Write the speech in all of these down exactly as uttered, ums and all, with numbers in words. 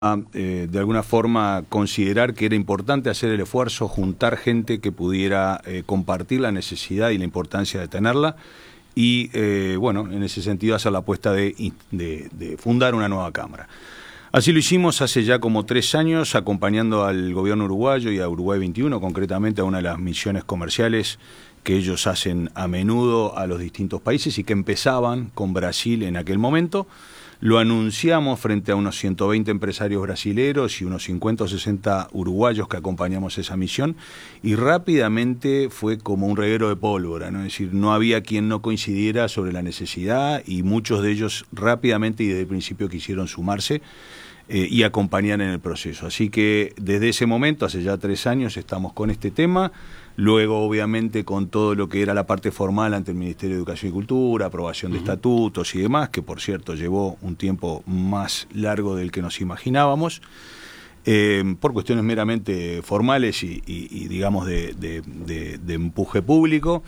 A, eh, de alguna forma considerar que era importante hacer el esfuerzo, juntar gente que pudiera eh, compartir la necesidad y la importancia de tenerla y, eh, bueno, en ese sentido hacer la apuesta de, de, de fundar una nueva Cámara. Así lo hicimos hace ya como tres años, acompañando al gobierno uruguayo y a Uruguay veintiuno, concretamente a una de las misiones comerciales que ellos hacen a menudo a los distintos países y que empezaban con Brasil en aquel momento. Lo anunciamos frente a unos ciento veinte empresarios brasileros y unos cincuenta o sesenta uruguayos que acompañamos esa misión y rápidamente fue como un reguero de pólvora, ¿no? Es decir, no había quien no coincidiera sobre la necesidad y muchos de ellos rápidamente y desde el principio quisieron sumarse eh, y acompañar en el proceso. Así que desde ese momento, hace ya tres años, estamos con este tema. Luego, obviamente, con todo lo que era la parte formal ante el Ministerio de Educación y Cultura, aprobación de uh-huh. estatutos y demás, que por cierto llevó un tiempo más largo del que nos imaginábamos, eh, por cuestiones meramente formales y, y, y digamos, de, de, de, de empuje público.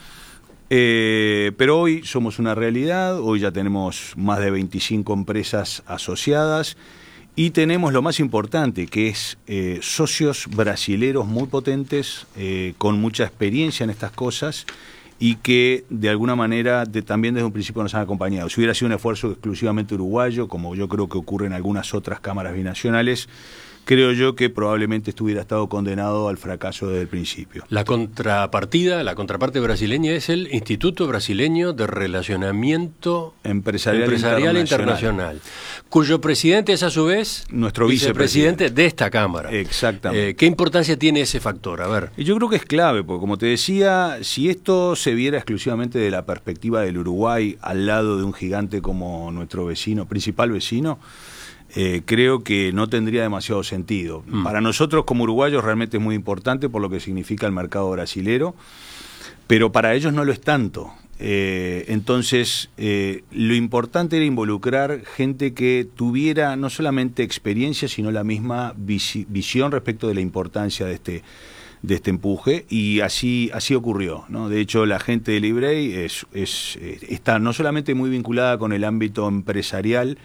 Eh, pero hoy somos una realidad, hoy ya tenemos más de veinticinco empresas asociadas, y tenemos lo más importante, que es eh, socios brasileros muy potentes, eh, con mucha experiencia en estas cosas y que de alguna manera de, también desde un principio nos han acompañado. Si hubiera sido un esfuerzo exclusivamente uruguayo, como yo creo que ocurre en algunas otras cámaras binacionales, creo yo que probablemente estuviera estado condenado al fracaso desde el principio. La contrapartida, la contraparte brasileña es el Instituto Brasileño de Relacionamiento Empresarial, Empresarial Internacional, Internacional, cuyo presidente es a su vez nuestro vicepresidente de esta Cámara. Exactamente. Eh, ¿Qué importancia tiene ese factor? A ver. Yo creo que es clave, porque como te decía, si esto se viera exclusivamente de la perspectiva del Uruguay al lado de un gigante como nuestro vecino, principal vecino, Eh, creo que no tendría demasiado sentido. Mm. Para nosotros como uruguayos realmente es muy importante por lo que significa el mercado brasilero, pero para ellos no lo es tanto. Eh, entonces, eh, lo importante era involucrar gente que tuviera no solamente experiencia, sino la misma vis- visión respecto de la importancia de este de este empuje, y así así ocurrió, ¿no? De hecho, la gente de Librey es, es, está no solamente muy vinculada con el ámbito empresarial,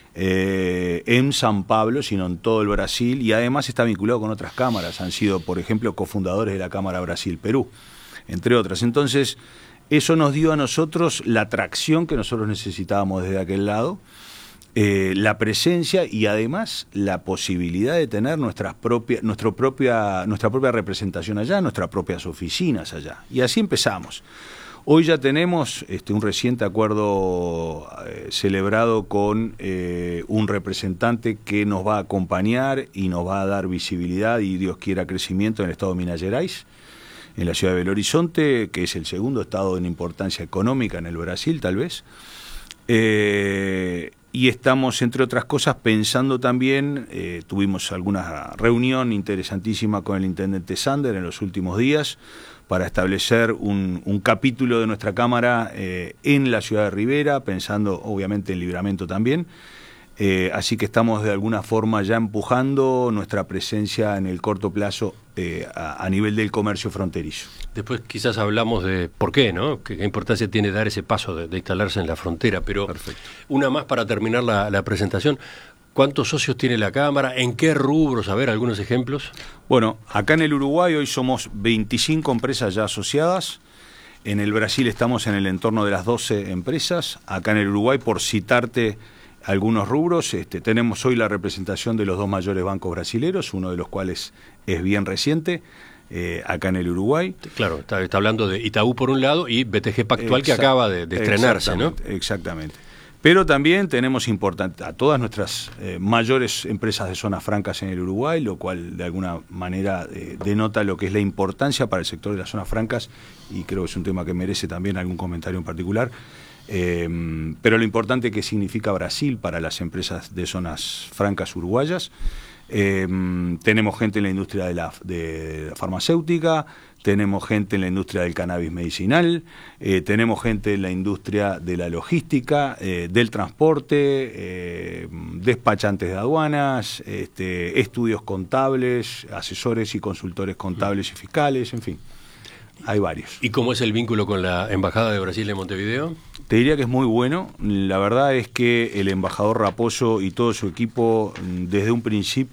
Eh, en San Pablo, sino en todo el Brasil, y además está vinculado con otras cámaras. Han sido, por ejemplo, cofundadores de la Cámara Brasil-Perú, entre otras. Entonces, eso nos dio a nosotros la tracción que nosotros necesitábamos desde aquel lado, eh, la presencia y además la posibilidad de tener nuestras propias, nuestra propia, nuestra propia representación allá, nuestras propias oficinas allá. Y así empezamos. Hoy ya tenemos este, un reciente acuerdo eh, celebrado con eh, un representante que nos va a acompañar y nos va a dar visibilidad y Dios quiera crecimiento en el estado de Minas Gerais, en la ciudad de Belo Horizonte, que es el segundo estado en importancia económica en el Brasil, tal vez. Eh, y estamos, entre otras cosas, pensando también, eh, tuvimos alguna reunión interesantísima con el intendente Sander en los últimos días, para establecer un, un capítulo de nuestra Cámara eh, en la ciudad de Rivera, pensando obviamente en Libramento también. Eh, así que estamos de alguna forma ya empujando nuestra presencia en el corto plazo eh, a, a nivel del comercio fronterizo. Después quizás hablamos de por qué, ¿no? ¿Qué, qué importancia tiene dar ese paso de, de instalarse en la frontera? Pero perfecto. Una más para terminar la, la presentación. ¿Cuántos socios tiene la Cámara? ¿En qué rubros? A ver, algunos ejemplos. Bueno, acá en el Uruguay hoy somos veinticinco empresas ya asociadas. En el Brasil estamos en el entorno de las doce empresas. Acá en el Uruguay, por citarte algunos rubros, este, tenemos hoy la representación de los dos mayores bancos brasileros, uno de los cuales es bien reciente, eh, acá en el Uruguay. Claro, está, está hablando de Itaú por un lado y B T G Pactual, Exact- que acaba de, de estrenarse, ¿no? Exactamente. Pero también tenemos importante a todas nuestras eh, mayores empresas de zonas francas en el Uruguay, lo cual de alguna manera eh, denota lo que es la importancia para el sector de las zonas francas, y creo que es un tema que merece también algún comentario en particular. Eh, pero lo importante que significa Brasil para las empresas de zonas francas uruguayas. Eh, tenemos gente en la industria de la, de la farmacéutica, tenemos gente en la industria del cannabis medicinal, eh, tenemos gente en la industria de la logística, eh, del transporte, eh, despachantes de aduanas, este, estudios contables, asesores y consultores contables y fiscales, en fin. hay varios. ¿Y cómo es el vínculo con la Embajada de Brasil en Montevideo? Te diría que es muy bueno. La verdad es que el embajador Raposo y todo su equipo, desde un principio,